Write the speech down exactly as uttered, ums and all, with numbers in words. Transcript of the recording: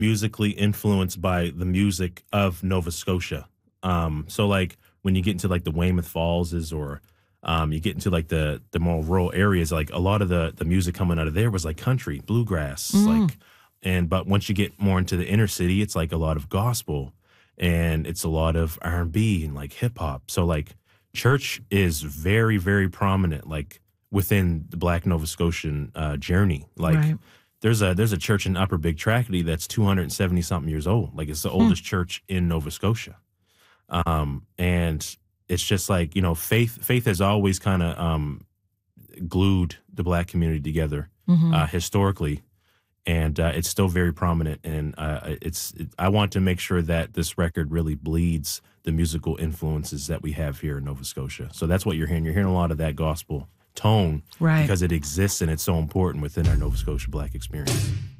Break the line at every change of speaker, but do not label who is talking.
musically influenced by the music of Nova Scotia. Um, so like when you get into like the Weymouth Fallses or um, you get into like the the more rural areas, like a lot of the the music coming out of there was like country, bluegrass,
Mm.
like and but once you get more into the inner city, it's like a lot of gospel and it's a lot of R and B and like hip hop. So like church is very very prominent like within the Black Nova Scotian uh, journey. Like
Right.
there's a there's a church in Upper Big Tracadie that's two hundred seventy something years old. Like it's the oldest church in Nova Scotia. Um, and it's just like, you know, faith faith has always kind of um, glued the Black community together
Mhm.
uh, historically, and uh, it's still very prominent. And uh, it's it, I want to make sure that this record really bleeds the musical influences that we have here in Nova Scotia. So that's what you're hearing. You're hearing a lot of that gospel tone
Right.
because it exists and it's so important within our Nova Scotia Black experience.